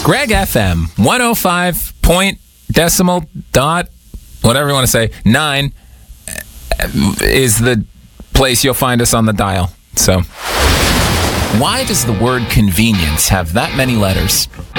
Greg FM, 105 point decimal dot, whatever you want to say, 9 is the place you'll find us on the dial. So, why does the word convenience have that many letters?